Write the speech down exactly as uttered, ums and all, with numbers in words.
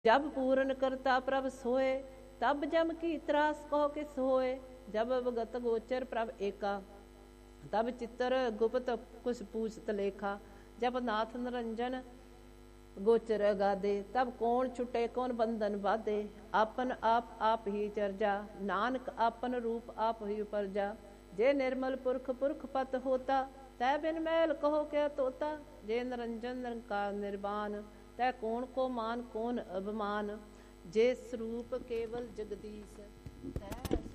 जब पूर्ण करता प्रभ सोए, तब जम की त्रास कहो किस होए। जब अवगत गोचर प्रभ एका, तब चित्र गुप्त कुछ पूछत लेखा। जब नाथ निरंजन गोचर गादे, तब कौन छुटे कौन बंधन बाधे। आपन आप आप ही चर्जा, नानक आपन रूप आप ही उपरजा। जे निर्मल पुरख पुरख पत होता, तै बिन मैल कहो क्या तोता। जे निरंजन निरंकार निर्वाण, तै कौन को मान कौन अभिमान। जे स्वरूप केवल जगदीश, तै